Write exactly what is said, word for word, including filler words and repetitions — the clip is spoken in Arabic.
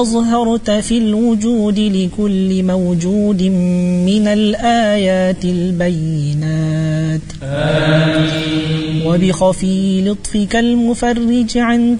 أظهرت في الوجود لكل موجود من الآيات البينات. آمين. وبخفي لطفك المفرج عن